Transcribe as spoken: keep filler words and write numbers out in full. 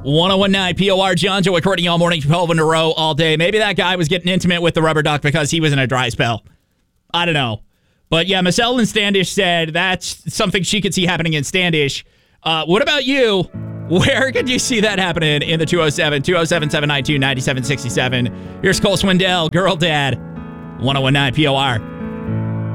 ten nineteen P O R, John Joe recording all morning, twelve in a row, all day. Maybe that guy was getting intimate with the rubber duck because he was in a dry spell. I don't know. But yeah, Miss Ellen Standish said that's something she could see happening in Standish. Uh, what about you? Where could you see that happening in the two oh seven, two oh seven, seven nine two, nine seven six seven? Here's Cole Swindell, Girl Dad, ten nineteen P O R.